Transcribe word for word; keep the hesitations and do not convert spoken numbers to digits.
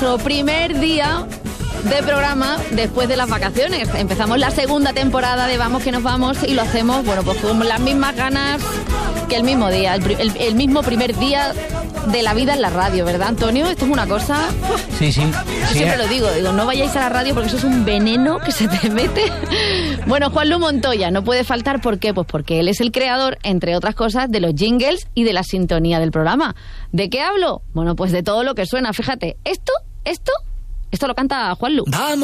Nuestro primer día de programa después de las vacaciones. Empezamos la segunda temporada de Vamos que nos vamos y lo hacemos, bueno, pues con las mismas ganas que el mismo día, el, el, el mismo primer día de la vida en la radio, ¿verdad, Antonio? Esto es una cosa... Sí, sí. Yo sí. siempre lo digo, digo, no vayáis a la radio porque eso es un veneno que se te mete. Bueno, Juanlu Montoya no puede faltar, ¿por qué? Pues porque él es el creador, entre otras cosas, de los jingles y de la sintonía del programa. ¿De qué hablo? Bueno, pues de todo lo que suena. Fíjate, esto, esto, esto lo canta Juanlu. Vamos.